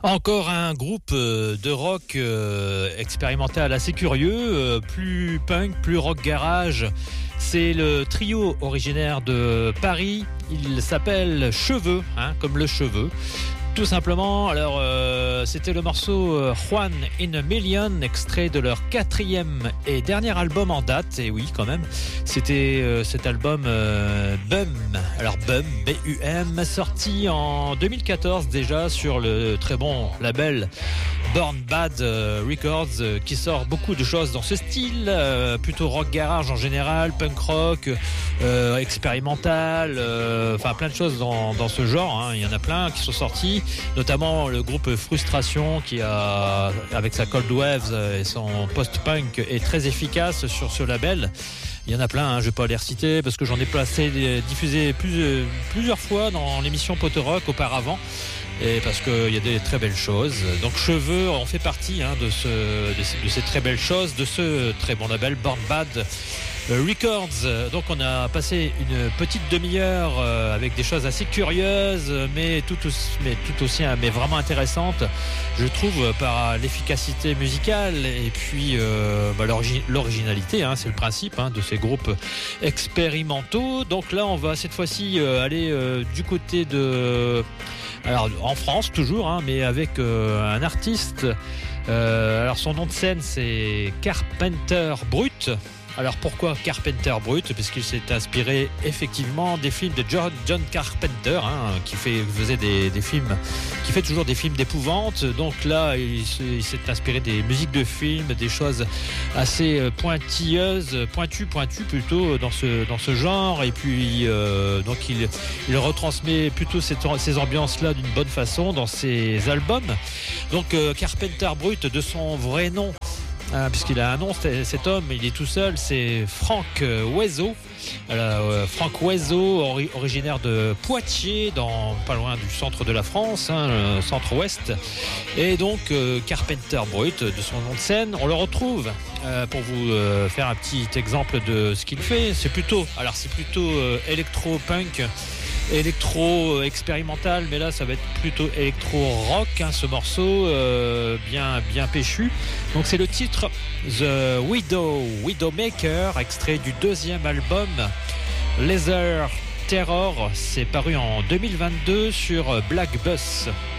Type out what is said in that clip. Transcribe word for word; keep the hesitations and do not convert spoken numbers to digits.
Encore un groupe de rock expérimental assez curieux, plus punk, plus rock garage. C'est le trio originaire de Paris. Il s'appelle Cheveux, hein, comme le cheveu. Tout simplement, alors euh, c'était le morceau euh, One in a Million, extrait de leur quatrième et dernier album en date. Et oui, quand même, c'était euh, cet album euh, Bum. Alors Bum, B U M, sorti en deux mille quatorze déjà sur le très bon label Born Bad Records, euh, qui sort beaucoup de choses dans ce style, euh, plutôt rock garage en général, punk rock, euh, expérimental, euh, enfin plein de choses dans, dans ce genre. Hein. Il y en a plein qui sont sortis. Notamment le groupe Frustration qui a, avec sa Cold Waves et son post-punk, est très efficace sur ce label. Il y en a plein, hein, je ne vais pas les reciter parce que j'en ai placé, diffusé plus, plusieurs fois dans l'émission Pote Rock auparavant. Et parce qu'il y a des très belles choses. Donc Cheveux en fait partie, hein, de, ce, de, ces, de ces très belles choses, de ce très bon label Born Bad Records. Donc on a passé une petite demi-heure euh, avec des choses assez curieuses, mais tout aussi, mais tout aussi mais vraiment intéressantes, je trouve, par l'efficacité musicale et puis euh, bah, l'origi- l'originalité, hein, c'est le principe, hein, de ces groupes expérimentaux. Donc là on va cette fois-ci euh, aller euh, du côté de, alors en France toujours, hein, mais avec euh, un artiste. Euh, alors son nom de scène c'est Carpenter Brut. Alors pourquoi Carpenter Brut ? Parce qu'il s'est inspiré effectivement des films de John, John Carpenter, hein, qui fait, faisait des, des films, qui fait toujours des films d'épouvante. Donc là, il s'est, il s'est inspiré des musiques de films, des choses assez pointilleuses, pointues, pointues plutôt dans ce dans ce genre. Et puis euh, donc il il retransmet plutôt cette, ces ambiances-là d'une bonne façon dans ses albums. Donc euh, Carpenter Brut, de son vrai nom. Ah, puisqu'il a un nom, cet homme, il est tout seul, c'est Franck Oiseau. Euh, Franck Oiseau, ori- originaire de Poitiers, dans, pas loin du centre de la France, hein, le centre-ouest. Et donc euh, Carpenter Brut, de son nom de scène, on le retrouve euh, pour vous euh, faire un petit exemple de ce qu'il fait. C'est plutôt, alors c'est plutôt euh, électro-punk, électro expérimental, mais là ça va être plutôt électro rock, hein, ce morceau euh, bien bien péchu. Donc c'est le titre The Widow Widowmaker, extrait du deuxième album Laser Terror. C'est paru en deux mille vingt-deux sur Black Bus.